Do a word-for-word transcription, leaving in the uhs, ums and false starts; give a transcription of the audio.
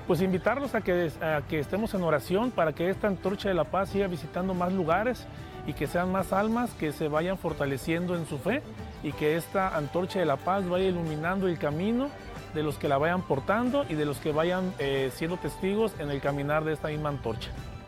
Pues invitarlos a que, a que estemos en oración para que esta antorcha de la paz siga visitando más lugares y que sean más almas que se vayan fortaleciendo en su fe y que esta antorcha de la paz vaya iluminando el camino de los que la vayan portando y de los que vayan eh, siendo testigos en el caminar de esta misma antorcha.